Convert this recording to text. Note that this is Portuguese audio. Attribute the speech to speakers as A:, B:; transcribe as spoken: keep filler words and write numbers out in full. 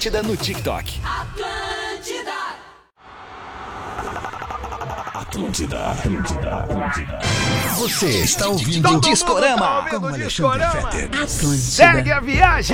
A: Atlântida no TikTok.
B: Atlântida.
A: Atlântida, Atlântida, Atlântida. Você está ouvindo
C: Todo
A: o Discorama
C: mundo tá ouvindo
A: com
C: o
A: Alexandre
C: Discorama.
A: Fetter.
D: Atlântida.
C: Segue a viagem.